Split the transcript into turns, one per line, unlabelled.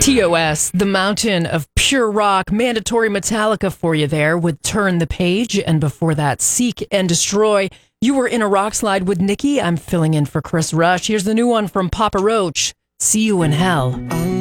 TOS, the mountain of pure rock, mandatory Metallica for you there with Turn the Page. And before that, Seek and Destroy. You were in a rock slide with Nikki. I'm filling in for Chris Rush. Here's the new one from Papa Roach, See You in Hell.